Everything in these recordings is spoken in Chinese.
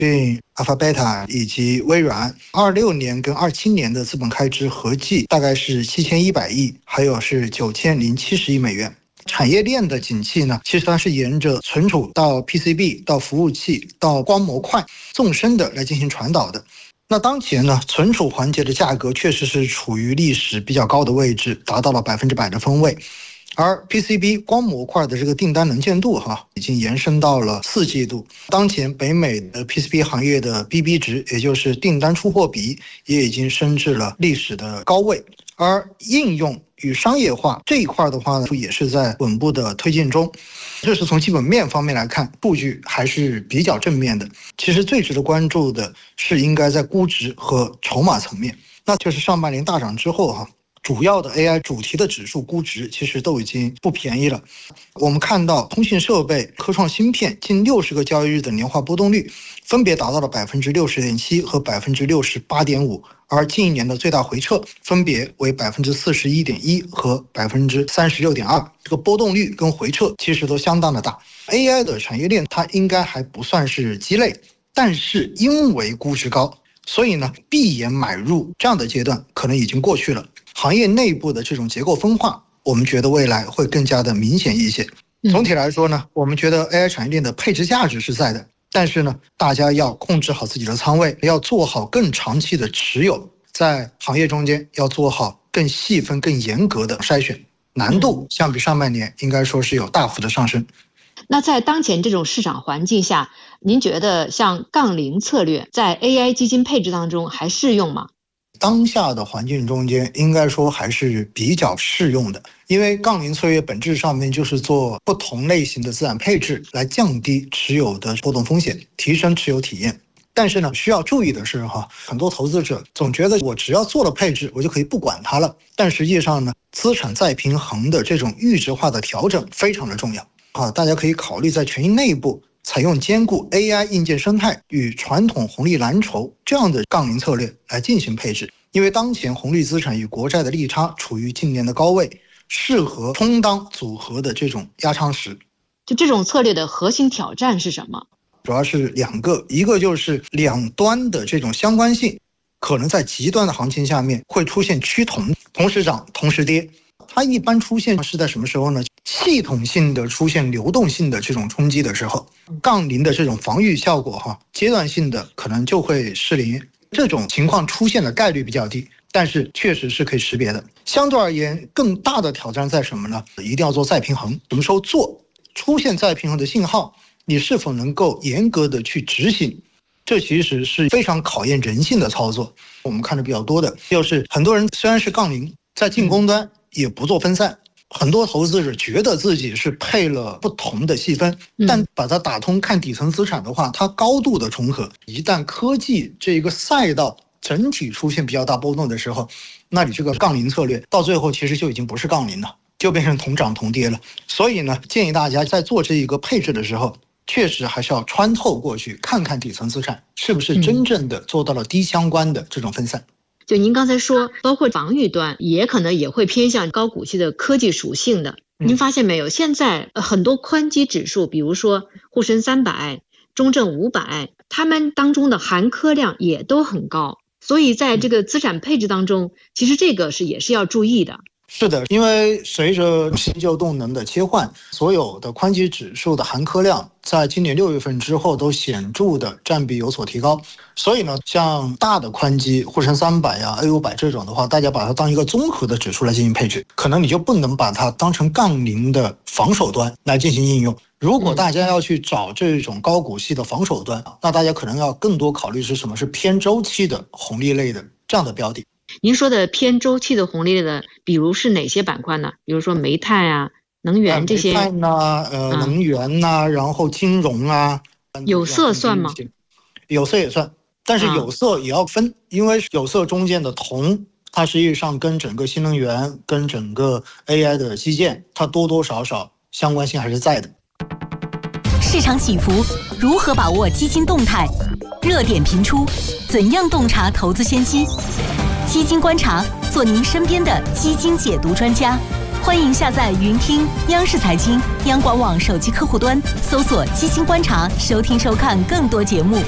并 Alphabeta 以及微软26年跟27年的资本开支合计大概是7100亿，还有是9070亿美元。产业链的景气呢，其实它是沿着存储到 PCB 到服务器到光模块纵深的来进行传导的。那当前呢，存储环节的价格确实是处于历史比较高的位置，达到了100%的分位。而 PCB 光模块的这个订单能见度已经延伸到了4季度。当前北美的 PCB 行业的 BB 值，也就是订单出货比，也已经升至了历史的高位。而应用与商业化这一块的话呢，也是在稳步的推进中。这是从基本面方面来看，数据还是比较正面的。其实最值得关注的是应该在估值和筹码层面，那就是上半年大涨之后主要的 AI 主题的指数估值其实都已经不便宜了。我们看到通信设备、科创芯片近60个交易日的年化波动率分别达到了 60.7% 和 68.5%， 而近一年的最大回撤分别为 41.1% 和 36.2%。 这个波动率跟回撤其实都相当的大。 AI 的产业链它应该还不算是鸡肋，但是因为估值高，所以呢闭眼买入这样的阶段可能已经过去了。行业内部的这种结构分化，我们觉得未来会更加的明显一些。总体来说呢，我们觉得 AI 产业链的配置价值是在的，但是呢，大家要控制好自己的仓位，要做好更长期的持有，在行业中间要做好更细分、更严格的筛选，难度相比上半年应该说是有大幅的上升。 那在当前这种市场环境下，您觉得像杠铃策略在 AI 基金配置当中还适用吗？ 当下的环境中间应该说还是比较适用的，因为杠铃策略本质上面就是做不同类型的资产配置，来降低持有的波动风险，提升持有体验。但是呢，需要注意的是很多投资者总觉得我只要做了配置，我就可以不管它了。但实际上呢，资产再平衡的这种预值化的调整非常的重要。大家可以考虑在权益内部采用兼顾 AI 硬件生态与传统红利蓝筹这样的杠铃策略来进行配置，因为当前红利资产与国债的利差处于近年的高位，适合充当组合的这种压舱石。 就这种策略的核心挑战是什么？ 主要是2个，一个就是两端的这种相关性，可能在极端的行情下面会出现趋同，同时涨同时跌。它一般出现是在什么时候呢？系统性的出现流动性的这种冲击的时候，杠铃的这种防御效果阶段性的可能就会失灵。这种情况出现的概率比较低，但是确实是可以识别的。相对而言，更大的挑战在什么呢？一定要做再平衡。什么时候做？出现再平衡的信号，你是否能够严格的去执行？这其实是非常考验人性的操作。我们看的比较多的就是很多人虽然是杠铃，在进攻端也不做分散，很多投资者觉得自己是配了不同的细分，但把它打通看底层资产的话，它高度的重合。一旦科技这个赛道整体出现比较大波动的时候，那你这个杠铃策略到最后其实就已经不是杠铃了，就变成同涨同跌了。所以呢，建议大家在做这一个配置的时候，确实还是要穿透过去看看底层资产是不是真正的做到了低相关的这种分散。 就您刚才说，包括防御端也可能也会偏向高股息的科技属性的。您发现没有？现在很多宽基指数，比如说沪深300、中证500，它们当中的含科量也都很高。所以在这个资产配置当中，其实这个也是要注意的。 是的，因为随着新旧动能的切换，所有的宽基指数的含科量在今年6月份之后都显著的占比有所提高。所以呢，像大的宽基沪深300啊 A500 这种的话，大家把它当一个综合的指数来进行配置，可能你就不能把它当成杠铃的防守端来进行应用。如果大家要去找这种高股息的防守端，那大家可能要更多考虑是什么是偏周期的红利类的这样的标的。 您说的偏周期的红利类的，比如是哪些板块呢？比如说煤炭啊、能源这些。 煤炭啊，能源啊，然后金融啊。 有色算吗？ 有色也算，但是有色也要分，因为有色中间的铜，它实际上跟整个新能源、跟整个 AI 的基建，它多多少少相关性还是在的。 市场起伏，如何把握基金动态？热点频出，怎样洞察投资先机？基金观察，做您身边的基金解读专家。 欢迎下载云听、央视财经、央广网手机客户端，搜索基金观察，收听收看更多节目。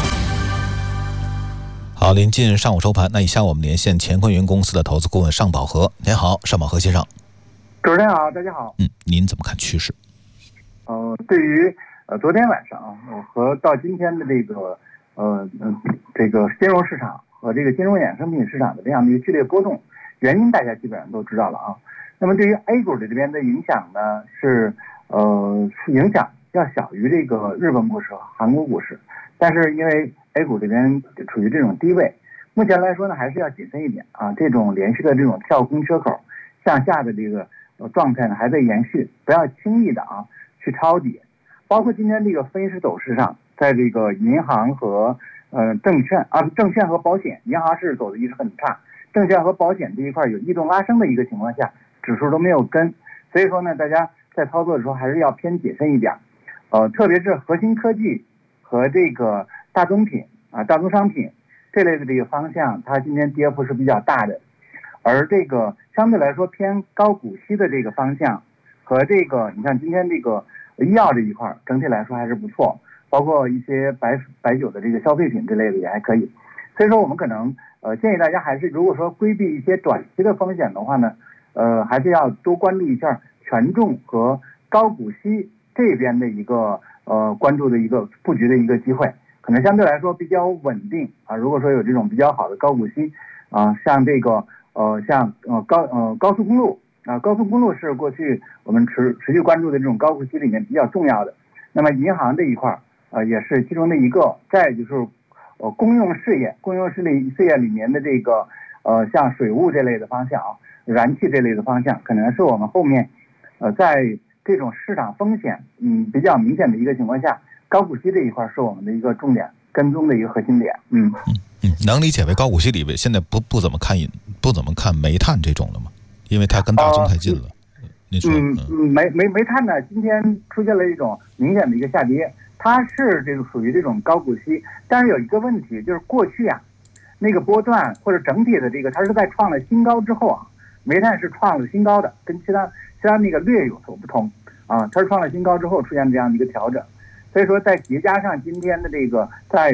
好，临近上午收盘，那以下我们连线乾坤云公司的投资顾问尚宝和。您好，尚宝和先生。 主持人好，大家好。 您怎么看趋势？ 对于昨天晚上和到今天的这个金融市场和这个金融衍生品市场的这样的一个剧烈波动，原因大家基本上都知道了啊。那么对于 A 股这边的影响呢，是影响要小于这个日本股市和韩国股市，但是因为 A 股这边处于这种低位，目前来说呢还是要谨慎一点啊。这种连续的这种跳空缺口向下的这个状态呢还在延续，不要轻易的去抄底。包括今天这个分时走势上，在这个银行和证券和保险，银行是走的一直很差，证券和保险这一块有异动拉升的一个情况下，指数都没有跟，所以说呢，大家在操作的时候还是要偏谨慎一点。特别是核心科技和这个大宗商品这类的这个方向，它今天跌幅是比较大的。而这个相对来说偏高股息的这个方向和这个你看今天这个医药这一块整体来说还是不错，包括一些白酒的这个消费品之类的也还可以。所以说我们可能建议大家还是如果说规避一些短期的风险的话呢，还是要多关注一下权重和高股息这边的一个关注的一个布局的一个机会，可能相对来说比较稳定啊。如果说有这种比较好的高股息像这个高速公路高速公路是过去我们持续关注的这种高股息里面比较重要的。那么银行这一块也是其中的一个。再就是公用事业里面的这个像水务这类的方向燃气这类的方向，可能是我们后面在这种市场风险比较明显的一个情况下，高股息这一块是我们的一个重点跟踪的一个核心点。 能理解为高股息里边现在不怎么看煤炭这种了吗？因为它跟大宗太近了。您说煤炭呢今天出现了一种明显的一个下跌，它是这个属于这种高股息，但是有一个问题就是过去那个波段或者整体的这个它是在创了新高之后煤炭是创了新高的，跟其他那个略有所不同它是创了新高之后出现这样的一个调整。所以说在叠加上今天的这个在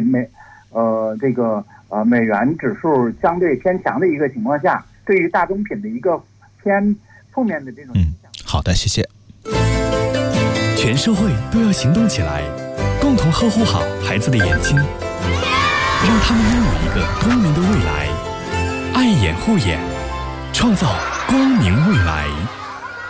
美元指数相对偏强的一个情况下，对于大宗品的一个偏负面的这种影响。 好的，谢谢。 全社会都要行动起来，共同呵护好孩子的眼睛，让他们拥有一个光明的未来。爱眼护眼，创造光明未来。